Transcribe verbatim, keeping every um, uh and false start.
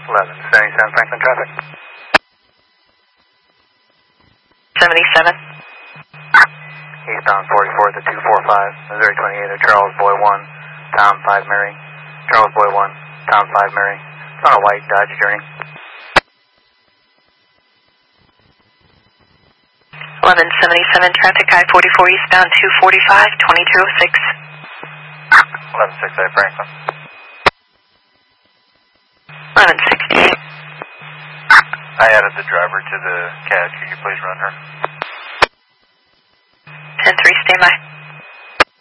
eleven seventy-seven Franklin traffic. seventy-seven. Eastbound forty-four to two forty-five, Missouri twenty-eight to Charles Boy one, Tom five Mary. Charles Boy one, Tom five Mary. It's on a white Dodge Journey. eleven seventy-seven, traffic I forty-four eastbound two forty-five, twenty-two oh six. eleven sixty-eight Franklin. eleven sixty-eight. I added the driver to the C A D. Could you please run her? ten three, stand by.